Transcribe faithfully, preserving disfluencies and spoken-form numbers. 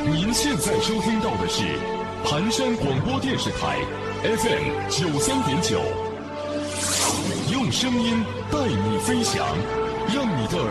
您现在收听到的是盘山广播电视台 F M 九三点九，用声音带你飞翔，让你的耳